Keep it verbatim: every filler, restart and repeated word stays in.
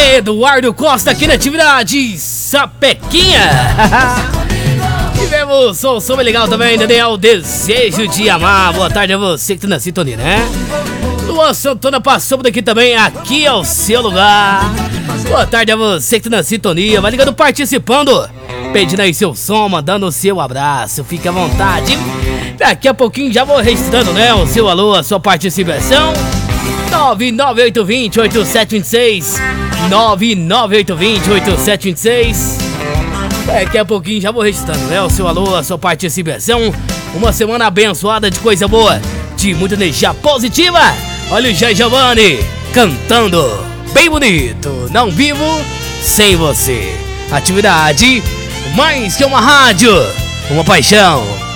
Eduardo Costa aqui na atividade Sapequinha. Tivemos som, som legal também, Daniel, Desejo de Amar. Boa tarde a você que tá na sintonia, né? Luan Santana passou por aqui também, Aqui é o Seu Lugar. Boa tarde a você que tá na sintonia, vai ligando, participando, pedindo aí seu som, mandando o seu abraço, fique à vontade. Daqui a pouquinho já vou registrando, né, o seu alô, a sua participação. nove nove oito dois zero oito sete dois seis nove nove oito dois zero oito sete dois seis. Daqui a pouquinho já vou registrando, né, o seu alô, a sua participação. Uma semana abençoada de coisa boa, de muita energia positiva. Olha o Jai Giovanni cantando bem bonito, Não Vivo Sem Você. Atividade mais que uma rádio, uma paixão.